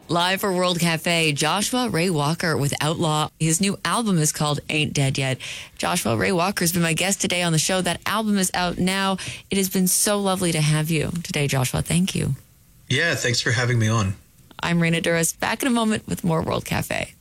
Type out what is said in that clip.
Live for World Cafe, Joshua Ray Walker with Outlaw. His new album is called Ain't Dead Yet. Joshua Ray Walker has been my guest today on the show. That album is out now. It has been so lovely to have you today, Joshua. Thank you. Yeah, thanks for having me on. I'm Raina Douris. Back in a moment with more World Cafe.